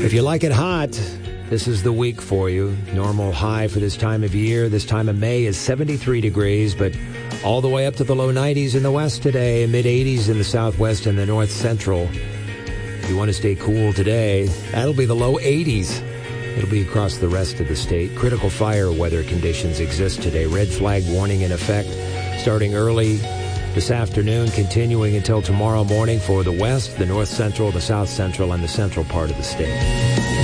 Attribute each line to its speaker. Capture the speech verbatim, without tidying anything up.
Speaker 1: If you like it hot, this is the week for you. Normal high for this time of year. This time of May is seventy-three degrees, but all the way up to the low nineties in the west today, mid eighties in the southwest and the north central. If you want to stay cool today, that'll be the low eighties. It'll be across the rest of the state. Critical fire weather conditions exist today. Red flag warning in effect starting early this afternoon, continuing until tomorrow morning for the west, the north central, the south central, and the central part of the state.